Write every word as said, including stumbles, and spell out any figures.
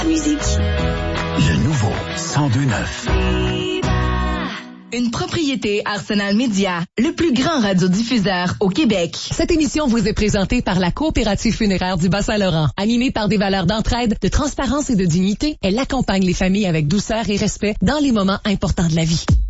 la musique. Le nouveau cent deux neuf. Une propriété Arsenal Média, le plus grand radiodiffuseur au Québec. Cette émission vous est présentée par la Coopérative funéraire du Bas-Saint-Laurent. Animée par des valeurs d'entraide, de transparence et de dignité, elle accompagne les familles avec douceur et respect dans les moments importants de la vie.